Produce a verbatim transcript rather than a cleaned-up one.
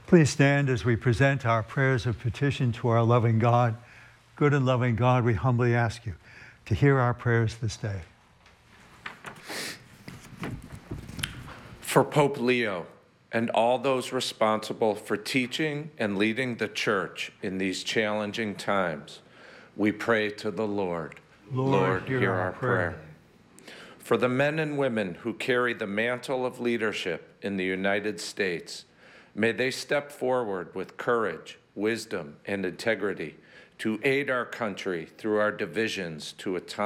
Please stand as we present our prayers of petition to our loving God. Good and loving God, we humbly ask you to hear our prayers this day. For Pope Leo and all those responsible for teaching and leading the Church in these challenging times, we pray to the Lord. Lord, Lord, hear, hear our, our prayer. prayer. For the men and women who carry the mantle of leadership in the United States, may they step forward with courage, wisdom, and integrity to aid our country through our divisions to a time